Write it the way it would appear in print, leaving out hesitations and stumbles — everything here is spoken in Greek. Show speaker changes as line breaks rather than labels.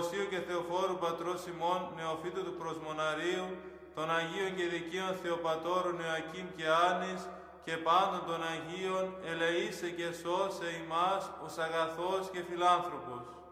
Θεοδοσίου και Θεοφόρου πατρός ημών, νεοφύτου του Προσμοναρίου, των Αγίων και Δικαίων Θεοπατώρων Ιωακήμ και Άννης, και πάντων των Αγίων, ελεήσε και σώσε ημάς ως αγαθός και φιλάνθρωπος.